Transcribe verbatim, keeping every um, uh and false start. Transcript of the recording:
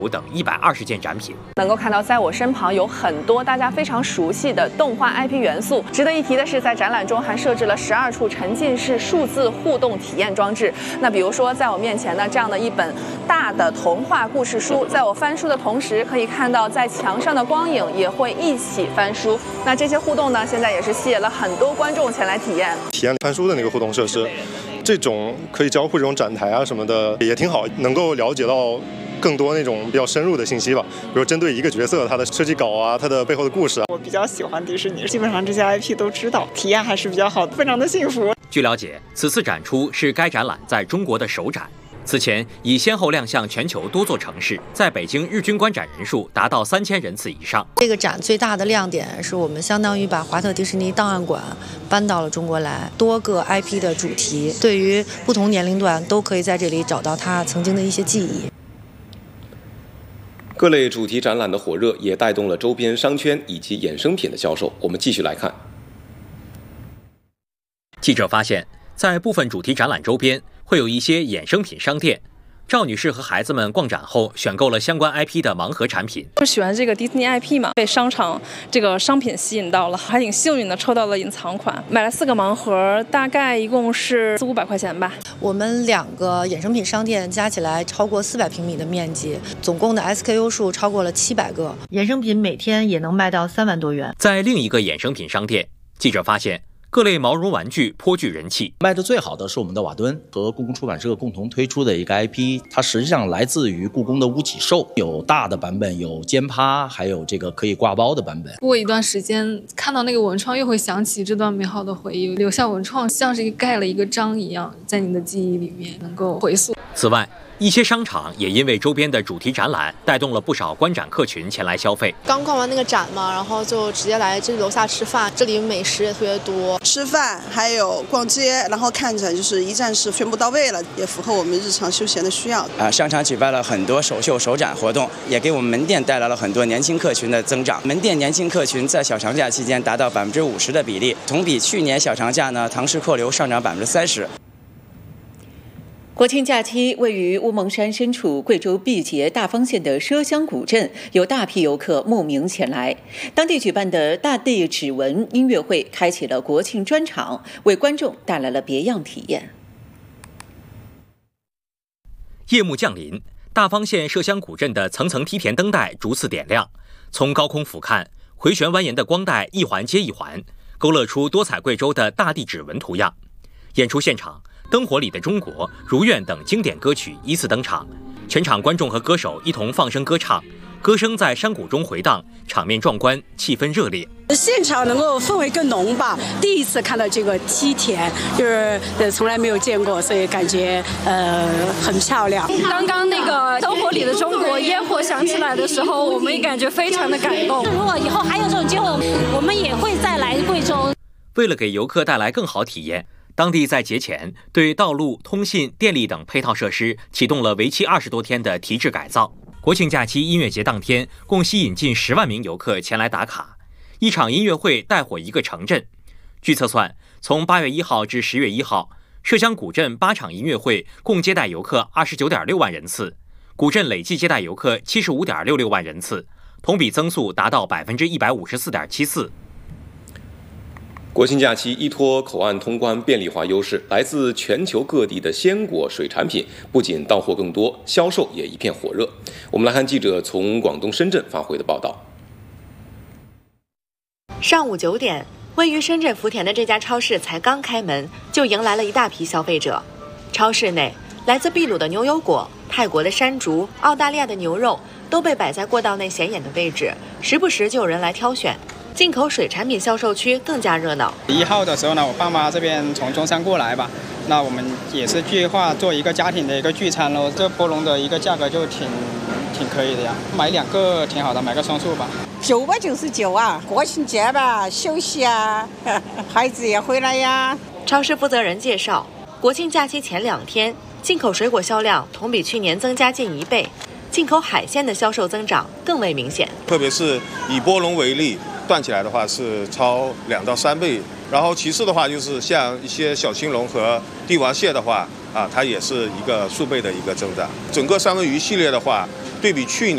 等一百二十件展品。 能够看到，在我身旁有很多大家非常熟悉的动画 I P 元素。值得一提的是，在展览中还设置了十二处沉浸式数字互动体验装置。那比如说，在我面前呢，这样的一本大的童话故事书，在我翻书的同时，可以看到在墙上的光影也会一起翻书。那这些互动呢，现在也是吸引了很多观众前来体验。 体验翻书的那个互动设施，这种可以交互这种展台啊什么的也挺好，能够了解到更多那种比较深入的信息吧，比如针对一个角色，它的设计稿啊，它的背后的故事啊。 我比较喜欢迪士尼，基本上这些 I P 都知道，体验还是比较好的，非常的幸福。 据了解，此次展出是该展览在中国的首展。此前已先后亮相全球多座城市，在北京日均观展人数达到三千人次以上。 这个展最大的亮点是我们相当于把华特迪士尼档案馆搬到了中国来，多个 I P 的主题，对于不同年龄段都可以在这里找到他曾经的一些记忆。 各类主题展览的火热，也带动了周边商圈以及衍生品的销售。我们继续来看。 记者发现，在部分主题展览周边会有一些衍生品商店。赵女士和孩子们逛展后，选购了相关 I P 的盲盒产品。 就喜欢这个迪士尼 I P 嘛，被商场这个商品吸引到了，还挺幸运的，抽到了隐藏款。买了四个盲盒，大概一共是四五百块钱吧。 我们两个衍生品商店加起来超过四百平米的面积，总共的 S K U 数超过了七百个，衍生品每天也能卖到三万多元。 在另一个衍生品商店，记者发现，各类毛绒玩具颇具人气， 卖的最好的是我们的瓦墩，和故宫出版社共同推出的一个 I P， 它实际上来自于故宫的乌脊兽，有大的版本，有肩趴，还有这个可以挂包的版本。 过一段时间看到那个文创，又会想起这段美好的回忆，留下文创像是盖了一个章一样，在你的记忆里面能够回溯。 此外，一些商场也因为周边的主题展览，带动了不少观展客群前来消费。 刚逛完那个展嘛，然后就直接来这楼下吃饭，这里美食也特别多， 吃饭还有逛街，然后看着就是一站式全部到位了，也符合我们日常休闲的需要。 啊，商场举办了很多首秀、首展活动，也给我们门店带来了很多年轻客群的增长。门店年轻客群在小长假期间达到百分之五十的比例，同比去年小长假呢，堂食客流上涨百分之三十。 国庆假期，位于乌蒙山深处贵州毕节大方县的麝香古镇，有大批游客慕名前来。当地举办的大地指纹音乐会开启了国庆专场，为观众带来了别样体验。 夜幕降临，大方县麝香古镇的层层梯田灯带逐次点亮，从高空俯瞰，回旋蜿蜒的光带一环接一环，勾勒出多彩贵州的大地指纹图样。演出现场，灯火里的中国、如愿等经典歌曲依次登场，全场观众和歌手一同放声歌唱，歌声在山谷中回荡，场面壮观，气氛热烈。 现场能够氛围更浓吧，第一次看到这个梯田，就是呃从来没有见过，所以感觉呃很漂亮。 刚刚那个灯火里的中国烟火响起来的时候，我们也感觉非常的感动。 如果以后还有这种机会，我们也会再来贵州。 为了给游客带来更好体验，当地在节前对道路、通信、电力等配套设施启动了为期二十多天的提质改造。国庆假期音乐节当天，共吸引近十万名游客前来打卡。一场音乐会带火一个城镇。据测算，从八月一号至十月一号，麝香古镇八场音乐会共接待游客二十九点六万人次，古镇累计接待游客七十五点六六万人次，同比增速达到百分之一百五十四点七四。 国庆假期依托口岸通关便利化优势，来自全球各地的鲜果水产品不仅到货更多，销售也一片火热。我们来看记者从广东深圳发回的报道。 上午九点，位于深圳福田的这家超市才刚开门，就迎来了一大批消费者。超市内，来自秘鲁的牛油果、泰国的山竹、澳大利亚的牛肉都被摆在过道内显眼的位置，时不时就有人来挑选。进口水产品销售区更加热闹。 一号的时候呢，我爸妈这边从中山过来吧，那我们也是计划做一个家庭的一个聚餐喽。这菠萝的一个价格就挺挺可以的呀，买两个挺好的，买个双数吧。 九百九十九啊，国庆节吧，休息啊，孩子也回来呀。 超市负责人介绍，国庆假期前两天，进口水果销量同比去年增加近一倍，进口海鲜的销售增长更为明显。 特别是以波龙为例，断起来的话是超两到三倍。然后其次的话，就是像一些小青龙和帝王蟹的话，啊，它也是一个数倍的一个增长。整个三文鱼系列的话，对比去年。